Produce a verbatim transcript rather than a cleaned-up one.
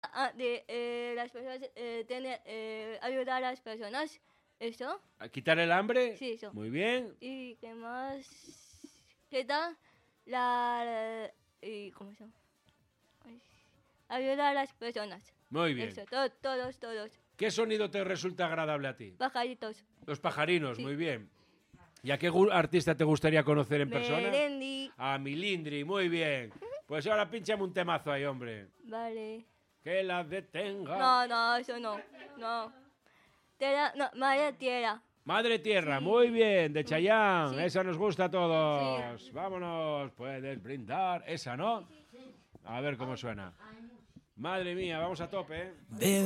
Ah, de eh, las personas, eh, tener, eh, ayudar a las personas, eso. ¿A quitar el hambre? Sí, eso. Muy bien. ¿Y qué más? ¿Qué tal? La... y ¿cómo se llama? Ay, ayudar a las personas. Muy bien. Eso, to- todos, todos. ¿Qué sonido te resulta agradable a ti? Pajaritos. Los pajarinos, Sí. muy bien. ¿Y a qué gu- artista te gustaría conocer en persona? Melendi. A Milindri, muy bien. Pues ahora pínchame un temazo ahí, hombre. Vale. Que la detenga. No, no, eso no. No. Tierra, no, madre tierra. Madre Tierra, Sí. muy bien, de Chayanne. Sí. Esa nos gusta a todos. Sí. Vámonos, puedes brindar. Esa, ¿no? A ver cómo suena. Madre mía, vamos a tope, ¿eh?